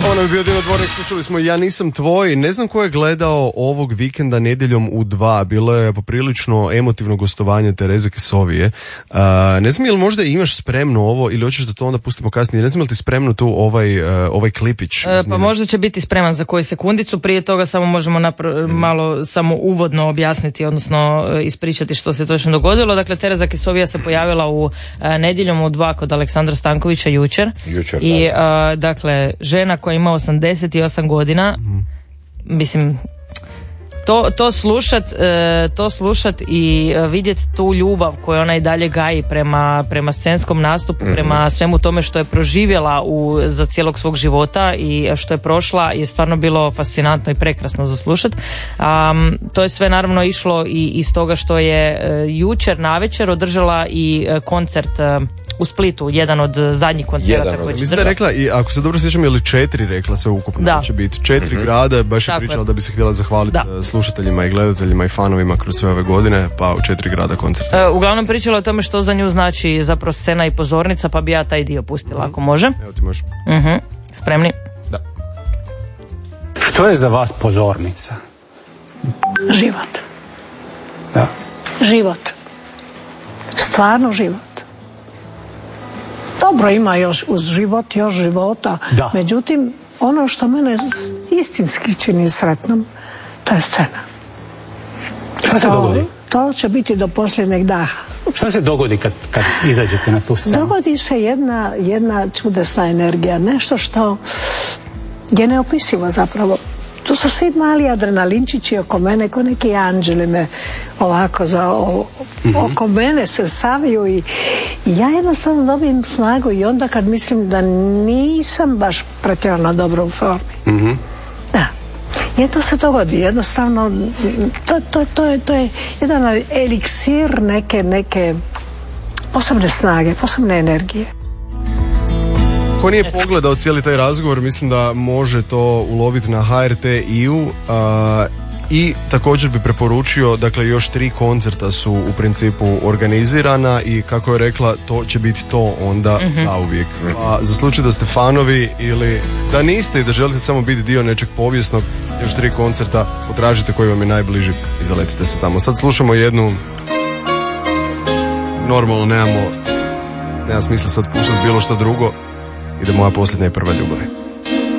Ovo nam je bio Dino Dvornik, slušali smo Ja nisam tvoj. Ne znam ko je gledao ovog vikenda nedjeljom u 2. Bilo je poprilično emotivno gostovanje Tereze Kesovije. Ne znam, jel možda imaš spremno ovo ili hoćeš da to onda pustimo kasnije? Ne znam, jel ti spremno tu ovaj klipić? Pa možda će biti spreman za koju sekundicu. Prije toga samo možemo malo samo uvodno objasniti, odnosno ispričati što se točno dogodilo. Dakle, Tereza Kesovija se pojavila u nedjeljom u 2 kod Aleksandra Stankovića jučer. I dakle, žena koja ima 88 godina, mislim, to slušat i vidjeti tu ljubav koju ona i dalje gaji prema scenskom nastupu, prema svemu tome što je proživjela za cijelog svog života i što je prošla, je stvarno bilo fascinantno i prekrasno za slušat. To je sve naravno išlo i iz toga što je jučer navečer održala i koncert u Splitu, jedan od zadnjih koncerata koji će mislim da je rekla, i ako se dobro sjećam, je li 4 rekla sve ukupno da će biti 4 grada, baš je pričala da bi se htjela zahvaliti slušateljima i gledateljima i fanovima kroz sve ove godine, pa u 4 grada koncerta. Uglavnom pričala o tome što za nju znači zapravo scena i pozornica, pa bi ja taj dio pustila ako može. Evo ti može. Spremni? Da. Što je za vas pozornica? Život. Da. Život. Stvarno život. Dobro, ima još uz život, još života. Da. Međutim, ono što mene istinski čini sretnom, to je scena. Šta se dogodi? To će biti do posljednjeg daha. Šta se dogodi kad izađete na tu scenu? Dogodi se jedna čudesna energija, nešto što je neopisivo zapravo. Tu su svi mali adrenalinčići oko mene, ko neki anđeli me ovako oko mene se saviju i ja jednostavno dobijem snagu i onda kad mislim da nisam baš pretjerano dobro u formi. Da. I to se dogodi, jednostavno to je jedan eliksir neke posebne snage, posebne energije. Ko nije pogledao cijeli taj razgovor, mislim da može to uloviti na HRT-u i također bi preporučio, dakle još 3 koncerta su u principu organizirana i kako je rekla, to će biti to onda zauvijek. A za slučaj da ste fanovi ili da niste i da želite samo biti dio nečeg povijesnog, još 3 koncerta, potražite koji vam je najbliži i zaletite se tamo. Sad slušamo jednu, normalno nema smisla sad puštati bilo što drugo. Ide moja posljednja i prva ljubav.